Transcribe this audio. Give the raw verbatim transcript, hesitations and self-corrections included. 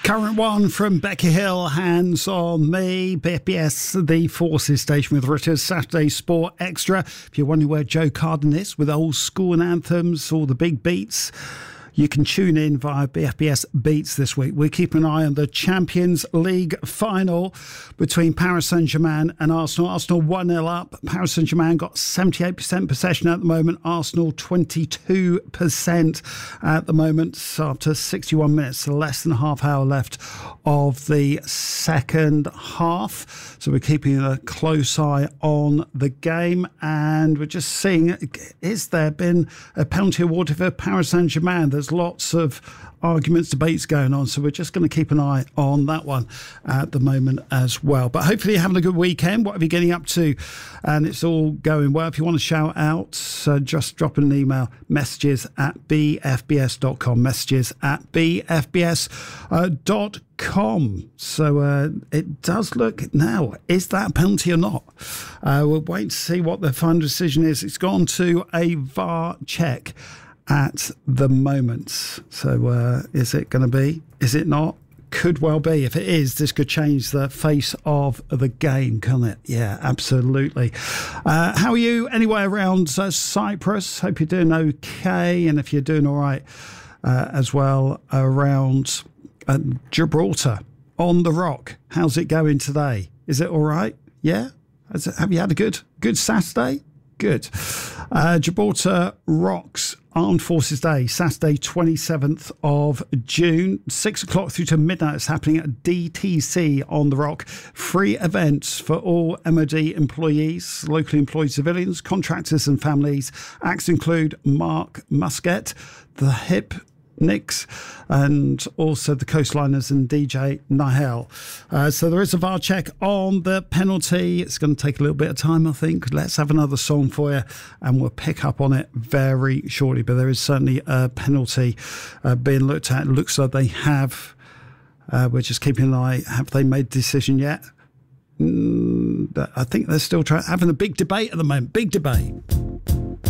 Current one from Becky Hill, Hands on Me, B F B S, the Forces Station with Richard, Saturday Sport Extra. If you're wondering where Joe Carden is with old school and anthems, all the big beats, you can tune in via B F B S Beats this week. We're keeping an eye on the Champions League final between Paris Saint-Germain and Arsenal. Arsenal one nil up. Paris Saint-Germain got seventy-eight percent possession at the moment. Arsenal twenty-two percent at the moment after sixty-one minutes, less than a half hour left of the second half. So we're keeping a close eye on the game, and we're just seeing, is there been a penalty awarded for Paris Saint-Germain? There's lots of arguments, debates going on, so we're just going to keep an eye on that one at the moment as well. But hopefully you're having a good weekend. What are you getting up to? And it's all going well. If you want to shout out, uh, just drop an email, messages at b f b s dot com, messages at b f b s dot com. So uh, it does look now, is that a penalty or not? Uh, we'll wait to see what the final decision is. It's gone to a V A R check at the moment. So uh, is it going to be? Is it not? Could well be. If it is, this could change the face of the game, can't it? Yeah, absolutely. Uh, how are you anyway around uh, Cyprus? Hope you're doing okay. And if you're doing all right uh, as well around uh, Gibraltar on the Rock. How's it going today? Is it all right? Yeah? Has it, have you had a good, good Saturday? Good. Uh, Gibraltar Rocks Armed Forces Day, Saturday twenty-seventh of June, six o'clock through to midnight. It's happening at D T C on the Rock. Free events for all M O D employees, locally employed civilians, contractors and families. Acts include Mark Muscat, the Hip Nicks, and also the Coastliners and D J Nihel. Uh, so there is a V A R check on the penalty. It's going to take a little bit of time, I think. Let's have another song for you and we'll pick up on it very shortly. But there is certainly a penalty uh, being looked at. It looks like they have. Uh, we're just keeping an eye. Have they made a decision yet? Mm, I think they're still trying, having a big debate at the moment. Big debate.